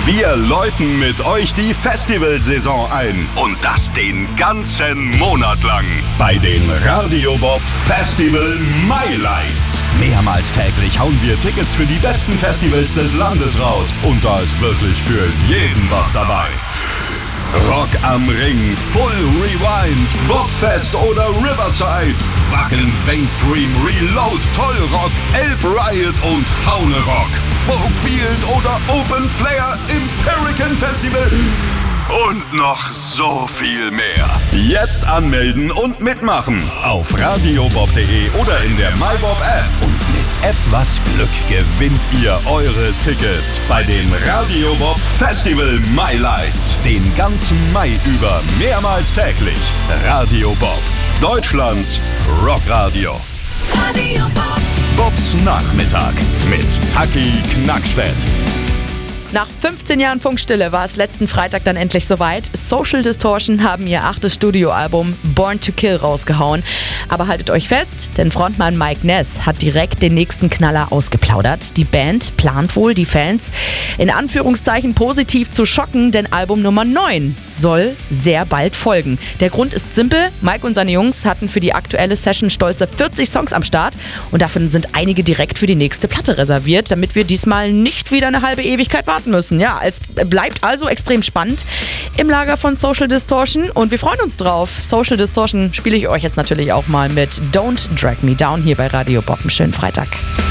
Wir läuten mit euch die Festivalsaison ein. Und das den ganzen Monat lang. Bei den Radio Bob Festival Highlights. Mehrmals täglich hauen wir Tickets für die besten Festivals des Landes raus. Und da ist wirklich für jeden was dabei. Rock am Ring, Full Rewind, Bobfest oder Riverside, Wacken, Mainstream, Reload, Tollrock, Elb Riot und Haune Rock, Folkfield oder Open Flair, Imperican Festival und noch so viel mehr. Jetzt anmelden und mitmachen auf radiobob.de oder in der MyBob-App. Und mit etwas Glück gewinnt ihr eure Tickets bei den Radio Bob Festival Highlights. Den ganzen Mai über mehrmals täglich. Radio Bob, Deutschlands Rockradio. Radio Bob. Bobs Nachmittag mit Taki Knackstedt. Nach 15 Jahren Funkstille war es letzten Freitag dann endlich soweit. Social Distortion haben ihr 8. Studioalbum Born to Kill rausgehauen. Aber haltet euch fest, denn Frontmann Mike Ness hat direkt den nächsten Knaller ausgeplaudert. Die Band plant wohl, die Fans in Anführungszeichen positiv zu schocken, denn Album Nummer 9 soll sehr bald folgen. Der Grund ist simpel, Mike und seine Jungs hatten für die aktuelle Session stolze 40 Songs am Start und davon sind einige direkt für die nächste Platte reserviert, damit wir diesmal nicht wieder eine halbe Ewigkeit warten müssen. Ja, es bleibt also extrem spannend im Lager von Social Distortion und wir freuen uns drauf. Social Distortion spiele ich euch jetzt natürlich auch mal mit Don't Drag Me Down hier bei Radio Bob. Einen schönen Freitag.